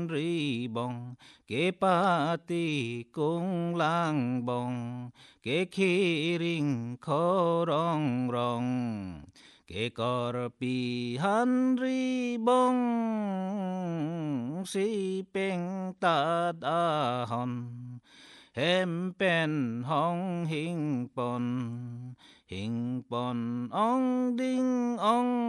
ri bong kế pa ti cung lang bong kế khi ring khó rong rong kế cor pi han ri bong si peng ta da hon hem pen hong hing pon ong ding ong